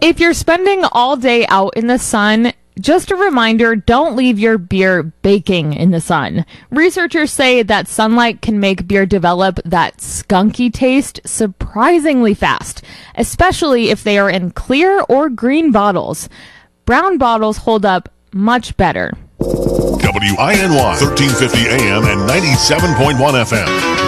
If you're spending all day out in the sun, just a reminder, don't leave your beer baking in the sun. Researchers say that sunlight can make beer develop that skunky taste surprisingly fast, especially if they are in clear or green bottles. Brown bottles hold up much better. WINY 1350 AM and 97.1 FM.